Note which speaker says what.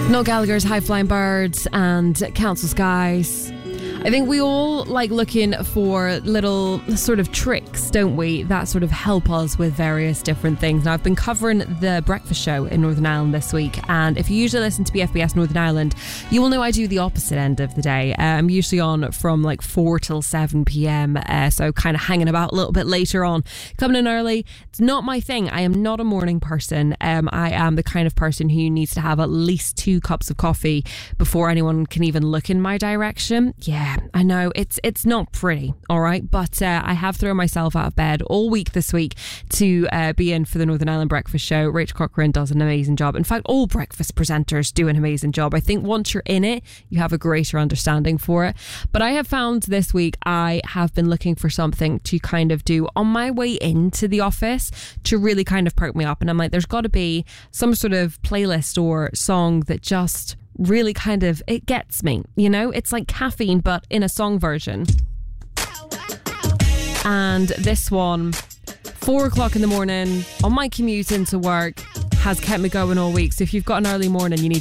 Speaker 1: Noel Gallagher's High Flying Birds and Council Skies. I think we all like looking for little sort of tricks, don't we, that sort of help us with various different things. Now, I've been covering the breakfast show in Northern Ireland this week, and if you usually listen to BFBS Northern Ireland, you will know I do the opposite end of the day. I'm usually on from like 4 till 7 p.m, so kind of hanging about a little bit later on. Coming in early, it's not my thing. I am not a morning person. I am the kind of person who needs to have at least 2 cups of coffee before anyone can even look in my direction. Yeah, I know it's not pretty, all right, but I have thrown myself out of bed all week this week to be in for the Northern Ireland Breakfast Show. Rachel Corcoran does an amazing job. In fact, all breakfast presenters do an amazing job. I think once you're in it, you have a greater understanding for it. But I have found this week I have been looking for something to kind of do on my way into the office to really kind of perk me up. And I'm like, there's got to be some sort of playlist or song that just really kind of, it gets me, you know? It's like caffeine but in a song version. And this one, 4 o'clock in the morning on my commute into work, has kept me going all week. So if you've got an early morning, you need